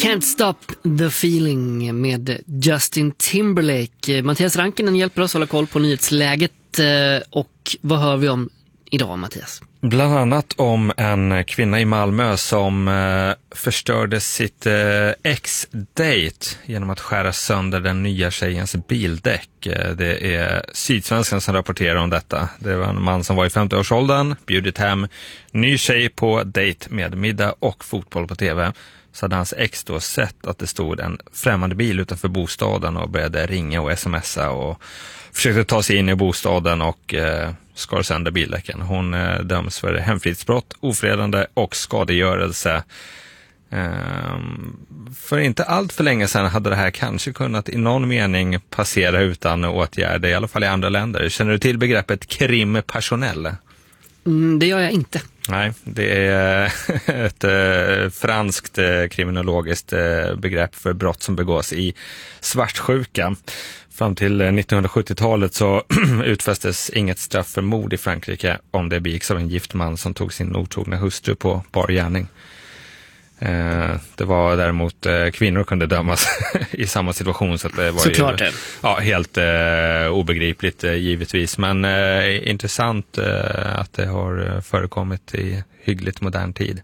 Can't Stop the Feeling med Justin Timberlake. Mattias Rankinen hjälper oss hålla koll på nyhetsläget. Och vad hör vi om idag, Mattias? Bland annat om en kvinna i Malmö som förstörde sitt ex-date genom att skära sönder den nya tjejens bildäck. Det är Sydsvenskan som rapporterar om detta. Det var en man som var i 50-årsåldern, bjudit hem ny tjej på date med middag och fotboll på tv. Så hade hans ex då sett att det stod en främmande bil utanför bostaden och började ringa och smsa och försökte ta sig in i bostaden och skar sönder bildäcken. Hon döms för hemfridsbrott, ofredande och skadegörelse. För inte allt för länge sedan hade det här kanske kunnat i någon mening passera utan åtgärder, i alla fall i andra länder. Känner du till begreppet crime passionnel? Det gör jag inte. Nej, det är ett franskt kriminologiskt begrepp för brott som begås i svartsjuka. Fram till 1970-talet så utfästes inget straff för mord i Frankrike om det begicks av en gift man som tog sin otrogna hustru på bar gärning. Det var däremot kvinnor kunde dömas i samma situation, så att det var såklart ju, ja, helt obegripligt givetvis, men intressant att det har förekommit i hyggligt modern tid.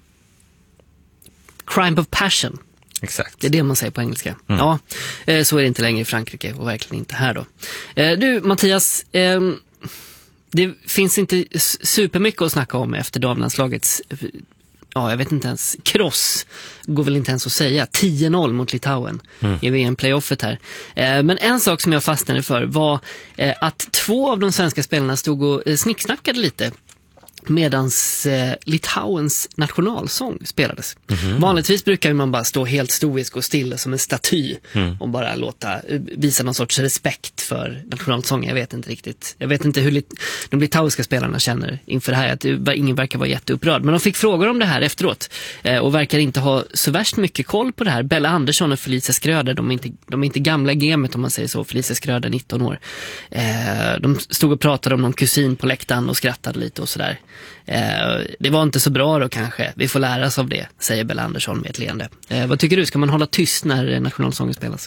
Crime of passion. Exakt. Det är det man säger på engelska. Ja, så är det inte längre i Frankrike och verkligen inte här då. Du, Mattias, det finns inte supermycket att snacka om efter damlandslagets, ja, jag vet inte ens, kross går väl inte ens att säga, 10-0 mot Litauen i VM-playoffet här. Men en sak som jag fastnade för var att 2 av de svenska spelarna stod och snicksnackade lite medans Litauens nationalsång spelades. Vanligtvis brukar man bara stå helt stoisk och stilla som en staty och bara visa någon sorts respekt för nationalsången. Jag vet inte riktigt. Jag vet inte hur de litauiska spelarna känner inför det här. Att ingen verkar vara jätteupprörd. Men de fick frågor om det här efteråt och verkar inte ha så värst mycket koll på det här. Bella Andersson och Felicia Skröder, de är inte gamla i gamet om man säger så. Felicia Skröder 19 år. De stod och pratade om någon kusin på läktaren och skrattade lite och sådär. Det var inte så bra då kanske. Vi får lära oss av det, säger Bella Andersson med ett leende. Vad tycker du? Ska man hålla tyst när nationalsången spelas?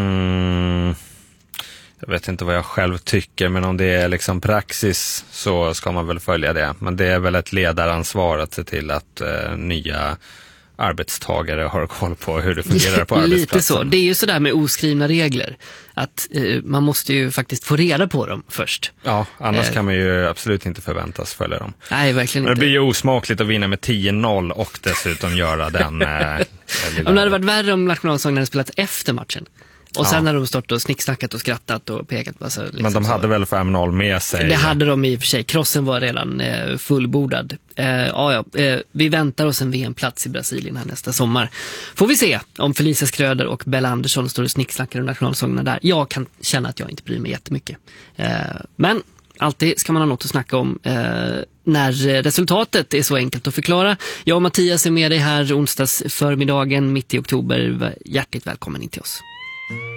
Jag vet inte vad jag själv tycker, men om det är liksom praxis så ska man väl följa det. Men det är väl ett ledaransvar att se till att nya arbetstagare har koll på hur det fungerar på arbetsplatsen. Lite så. Det är ju sådär med oskrivna regler. Att man måste ju faktiskt få reda på dem först. Ja, annars kan man ju absolut inte förväntas följa dem. Nej, verkligen inte. Men det blir ju osmakligt att vinna med 10-0 och dessutom göra den... Om det hade varit värre om nationalsången hade spelat efter matchen. Och sen har de stått och snicksnackat och skrattat och pekat på. Alltså, liksom, men de hade väl 5-0 med sig? Det hade de i och för sig. Krossen var redan fullbordad. Vi väntar oss en VM-plats i Brasilien här nästa sommar. Får vi se om Felicia Skröder och Bella Andersson står och snicksnackar om nationalsångerna där. Jag kan känna att jag inte bryr mig jättemycket. Men alltid ska man ha något att snacka om när resultatet är så enkelt att förklara. Jag och Mattias är med dig här onsdags förmiddagen mitt i oktober. Hjärtligt välkommen in till oss.